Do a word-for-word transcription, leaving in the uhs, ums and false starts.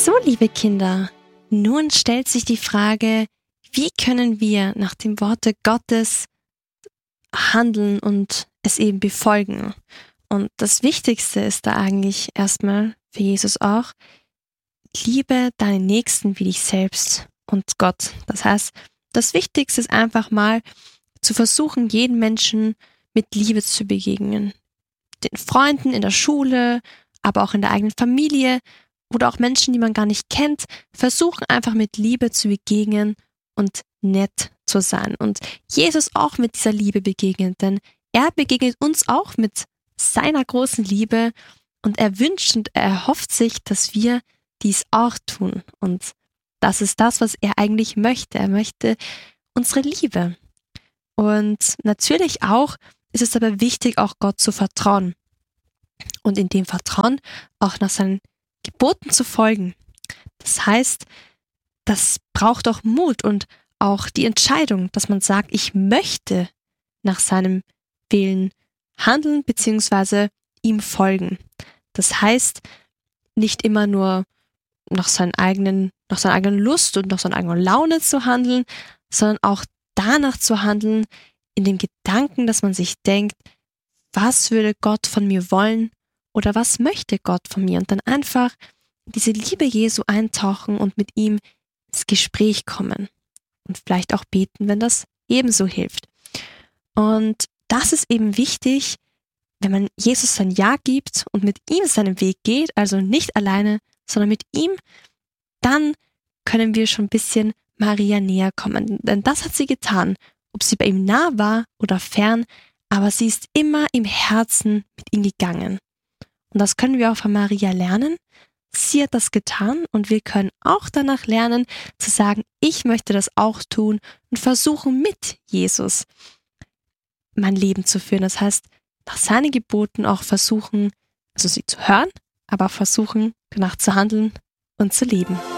So, liebe Kinder, nun stellt sich die Frage, wie können wir nach dem Worte Gottes handeln und es eben befolgen? Und das Wichtigste ist da eigentlich erstmal für Jesus auch, liebe deinen Nächsten wie dich selbst und Gott. Das heißt, das Wichtigste ist einfach mal zu versuchen, jeden Menschen mit Liebe zu begegnen. Den Freunden in der Schule, aber auch in der eigenen Familie oder auch Menschen, die man gar nicht kennt, versuchen einfach mit Liebe zu begegnen und nett zu sein. Und Jesus auch mit dieser Liebe begegnet, denn er begegnet uns auch mit seiner großen Liebe und er wünscht und er erhofft sich, dass wir dies auch tun. Und das ist das, was er eigentlich möchte. Er möchte unsere Liebe. Und natürlich auch ist es aber wichtig, auch Gott zu vertrauen. Und in dem Vertrauen auch nach seinen Geboten zu folgen. Das heißt, das braucht auch Mut und auch die Entscheidung, dass man sagt, ich möchte nach seinem Willen handeln bzw. ihm folgen. Das heißt, nicht immer nur nach seinen eigenen, nach seiner eigenen Lust und nach seiner eigenen Laune zu handeln, sondern auch danach zu handeln, in dem Gedanken, dass man sich denkt, was würde Gott von mir wollen oder was möchte Gott von mir? Und dann einfach in diese Liebe Jesu eintauchen und mit ihm ins Gespräch kommen und vielleicht auch beten, wenn das ebenso hilft. Und das ist eben wichtig, wenn man Jesus sein Ja gibt und mit ihm seinen Weg geht, also nicht alleine, sondern mit ihm, dann können wir schon ein bisschen Maria näher kommen. Denn das hat sie getan, ob sie bei ihm nah war oder fern, aber sie ist immer im Herzen mit ihm gegangen. Und das können wir auch von Maria lernen. Sie hat das getan und wir können auch danach lernen, zu sagen, ich möchte das auch tun und versuchen mit Jesus mein Leben zu führen. Das heißt, nach seinen Geboten auch versuchen, also sie zu hören, aber auch versuchen, danach zu handeln und zu leben.